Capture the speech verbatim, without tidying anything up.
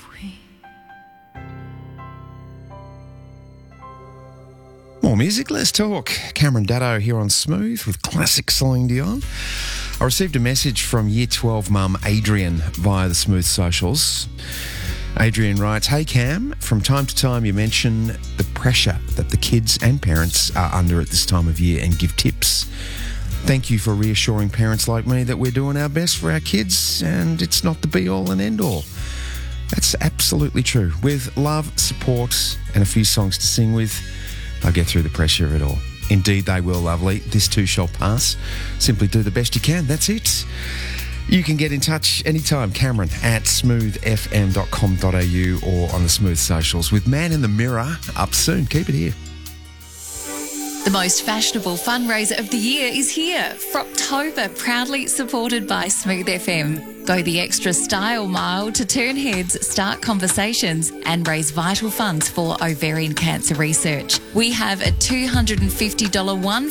More music, let's talk. Cameron Daddo here on Smooth with classic Celine Dion. I received a message from Year twelve mum Adrian via the Smooth socials. Adrian writes, "Hey Cam, from time to time you mention the pressure that the kids and parents are under at this time of year and give tips. Thank you for reassuring parents like me that we're doing our best for our kids and it's not the be-all and end-all." That's absolutely true. With love, support and a few songs to sing with, they'll get through the pressure of it all. Indeed they will, lovely. This too shall pass. Simply do the best you can. That's it. You can get in touch anytime, Cameron at smooth f m dot com dot a u or on the Smooth socials with Man in the Mirror up soon. Keep it here. The most fashionable fundraiser of the year is here. Froptober, proudly supported by Smooth F M. Go the extra style mile to turn heads, start conversations and raise vital funds for ovarian cancer research. We have a two hundred fifty dollars one